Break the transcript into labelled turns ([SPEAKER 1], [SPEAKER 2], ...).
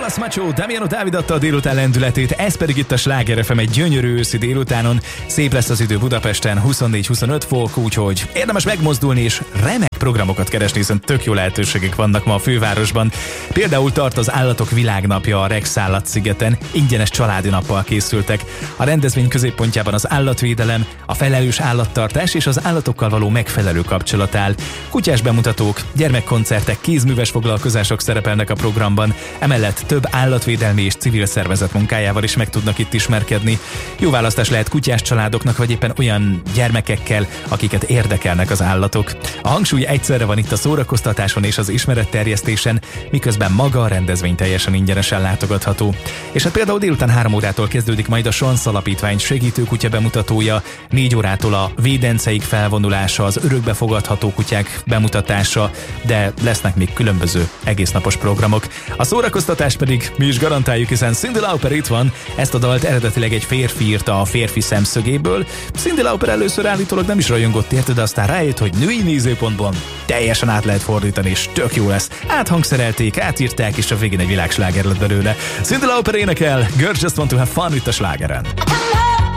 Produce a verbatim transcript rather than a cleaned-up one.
[SPEAKER 1] Nicolas Macho, Damiano Dávid adta a délután lendületét, ez pedig itt a Sláger ef em egy gyönyörű őszi délutánon. Szép lesz az idő Budapesten, huszonnégy huszonöt fok, úgyhogy érdemes megmozdulni és remek programokat keresni, hiszen tök jó lehetőségek vannak ma a fővárosban. Például tart az Állatok Világnapja a Rex Állatszigeten, ingyenes családi nappal készültek. A rendezvény középpontjában az állatvédelem, a felelős állattartás és az állatokkal való megfelelő kapcsolat áll. Kutyás bemutatók, gyermekkoncertek, kézműves foglalkozások szerepelnek a programban, emellett több állatvédelmi és civil szervezet munkájával is meg tudnak itt ismerkedni. Jó választás lehet kutyás családoknak, vagy éppen olyan gyermekekkel, akiket érdekelnek az állatok. A hangsúly egyszerre van itt a szórakoztatáson és az ismeretterjesztésen, miközben maga a rendezvény teljesen ingyenesen látogatható. És hát például délután három órától kezdődik majd a Sansz Alapítvány segítőkutya bemutatója, négy órától a védenceik felvonulása, az örökbefogadható kutyák bemutatása, de lesznek még különböző egésznapos programok. A szórakoztatás pedig mi is garantáljuk, hiszen Cyndi Lauper itt van. Ezt a dalt eredetileg egy férfi írta a férfi szemszögéből. Cyndi Lauper először állítólag nem is rajongott érte, de aztán rájött, hogy női nézőpontban teljesen át lehet fordítani, és tök jó lesz. Áthangszerelték, átírták, és a végén egy világsláger lett belőle. Cyndi Lauper énekel, Girls Just Want to Have Fun itt a Slágeren.